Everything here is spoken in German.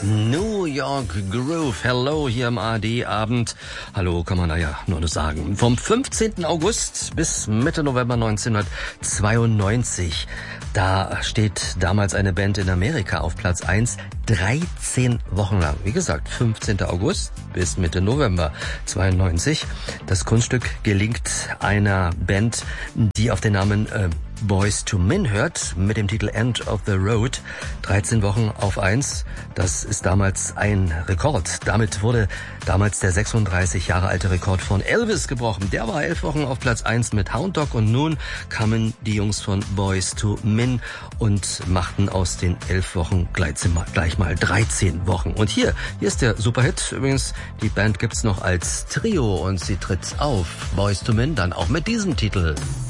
New York Groove. Hello hier im ARD-Abend. Hallo kann man da ja nur sagen. Vom 15. August bis Mitte November 1992. Da steht damals eine Band in Amerika auf Platz 1, 13 Wochen lang. Wie gesagt, 15. August bis Mitte November 92. Das Kunststück gelingt einer Band, die auf den Namen Boyz II Men hört, mit dem Titel End of the Road. 13 Wochen auf 1, das ist damals ein Rekord. Damit wurde damals der 36 Jahre alte Rekord von Elvis gebrochen. Der war 11 Wochen auf Platz 1 mit Hound Dog und nun kamen die Jungs von Boyz II Men und machten aus den 11 Wochen gleich mal 13 Wochen. Und hier ist der Superhit. Übrigens, die Band gibt's noch als Trio und sie tritt auf. Boyz II Men dann auch mit diesem Titel.